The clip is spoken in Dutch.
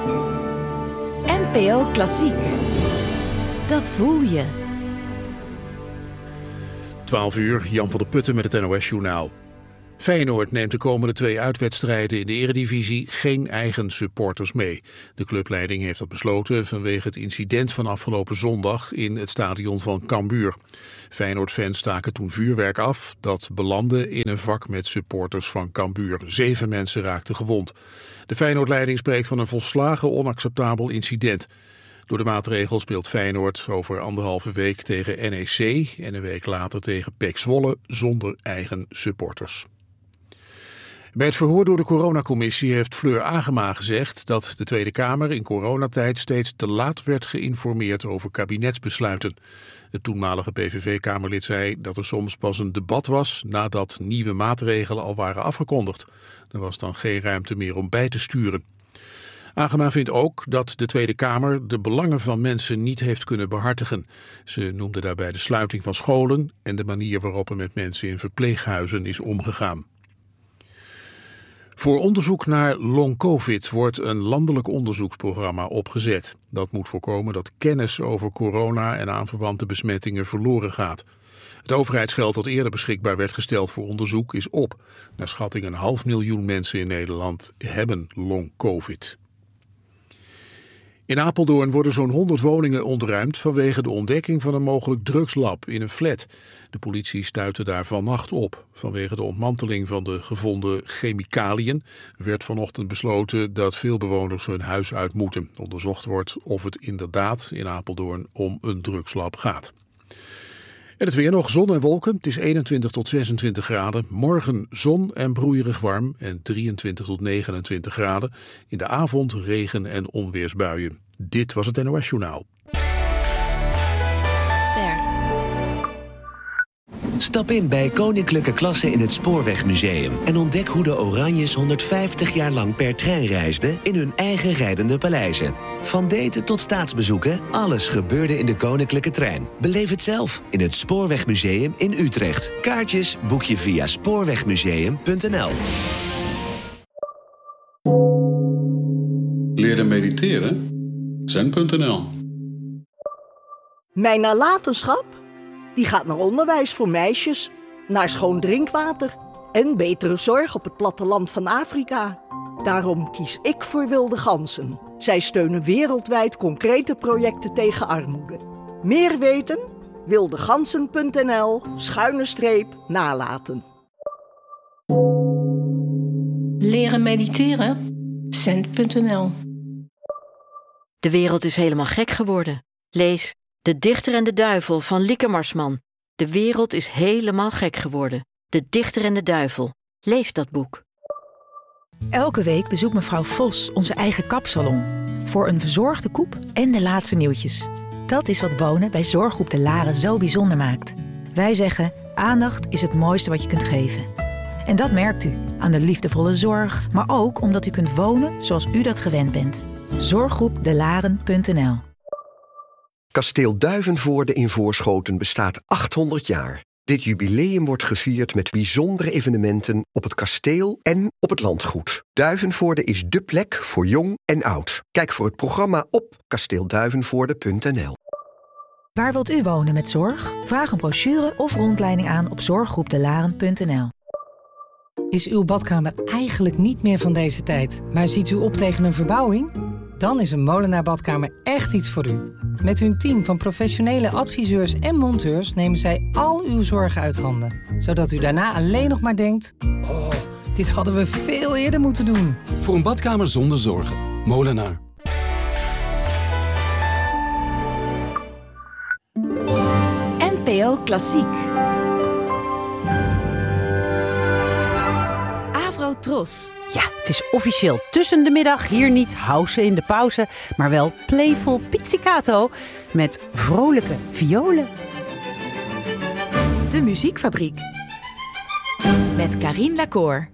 NPO Klassiek. Dat voel je. 12 uur, Jan van der Putten met het NOS-journaal. Feyenoord neemt de komende 2 uitwedstrijden in de Eredivisie geen eigen supporters mee. De clubleiding heeft dat besloten vanwege het incident van afgelopen zondag in het stadion van Cambuur. Feyenoord-fans staken toen vuurwerk af dat belandde in een vak met supporters van Cambuur. 7 mensen raakten gewond. De Feyenoordleiding spreekt van een volslagen onacceptabel incident. Door de maatregel speelt Feyenoord over 1,5 week tegen NEC en een week later tegen PEC Zwolle zonder eigen supporters. Bij het verhoor door de coronacommissie heeft Fleur Agema gezegd dat de Tweede Kamer in coronatijd steeds te laat werd geïnformeerd over kabinetsbesluiten. Het toenmalige PVV-kamerlid zei dat er soms pas een debat was nadat nieuwe maatregelen al waren afgekondigd. Er was dan geen ruimte meer om bij te sturen. Agema vindt ook dat de Tweede Kamer de belangen van mensen niet heeft kunnen behartigen. Ze noemde daarbij de sluiting van scholen en de manier waarop er met mensen in verpleeghuizen is omgegaan. Voor onderzoek naar long-covid wordt een landelijk onderzoeksprogramma opgezet. Dat moet voorkomen dat kennis over corona en aanverwante besmettingen verloren gaat. Het overheidsgeld dat eerder beschikbaar werd gesteld voor onderzoek is op. Naar schatting 500.000 mensen in Nederland hebben long-covid. In Apeldoorn worden zo'n 100 woningen ontruimd vanwege de ontdekking van een mogelijk drugslab in een flat. De politie stuitte daar vannacht op. Vanwege de ontmanteling van de gevonden chemicaliën werd vanochtend besloten dat veel bewoners hun huis uit moeten. Onderzocht wordt of het inderdaad in Apeldoorn om een drugslab gaat. En het weer nog, zon en wolken. Het is 21 tot 26 graden. Morgen zon en broeierig warm en 23 tot 29 graden. In de avond regen- en onweersbuien. Dit was het NOS Journaal. Ster. Stap in bij Koninklijke Klasse in het Spoorwegmuseum en ontdek hoe de Oranjes 150 jaar lang per trein reisden in hun eigen rijdende paleizen. Van daten tot staatsbezoeken, alles gebeurde in de Koninklijke Trein. Beleef het zelf in het Spoorwegmuseum in Utrecht. Kaartjes boek je via spoorwegmuseum.nl. Leren mediteren? Zen.nl. Mijn nalatenschap? Die gaat naar onderwijs voor meisjes, naar schoon drinkwater en betere zorg op het platteland van Afrika. Daarom kies ik voor Wilde Ganzen. Zij steunen wereldwijd concrete projecten tegen armoede. Meer weten? wildeganzen.nl/nalaten. Leren mediteren? Zen.nl. De wereld is helemaal gek geworden. Lees De Dichter en de Duivel van Lieke Marsman. De wereld is helemaal gek geworden. De Dichter en de Duivel. Lees dat boek. Elke week bezoekt mevrouw Vos onze eigen kapsalon. Voor een verzorgde koep en de laatste nieuwtjes. Dat is wat wonen bij Zorggroep De Laren zo bijzonder maakt. Wij zeggen, aandacht is het mooiste wat je kunt geven. En dat merkt u aan de liefdevolle zorg, maar ook omdat u kunt wonen zoals u dat gewend bent. Zorggroepdelaren.nl. Kasteel Duivenvoorde in Voorschoten bestaat 800 jaar. Dit jubileum wordt gevierd met bijzondere evenementen op het kasteel en op het landgoed. Duivenvoorde is dé plek voor jong en oud. Kijk voor het programma op kasteelduivenvoorde.nl. Waar wilt u wonen met zorg? Vraag een brochure of rondleiding aan op zorggroepdelaren.nl. Is uw badkamer eigenlijk niet meer van deze tijd, maar ziet u op tegen een verbouwing? Dan is een Molenaar Badkamer echt iets voor u. Met hun team van professionele adviseurs en monteurs nemen zij al uw zorgen uit handen. Zodat u daarna alleen nog maar denkt, oh, dit hadden we veel eerder moeten doen. Voor een badkamer zonder zorgen. Molenaar. NPO Klassiek. Tros. Ja, het is officieel tussen de middag hier niet housen in de pauze, maar wel playful pizzicato met vrolijke violen. De Muziekfabriek met Carine Lacour.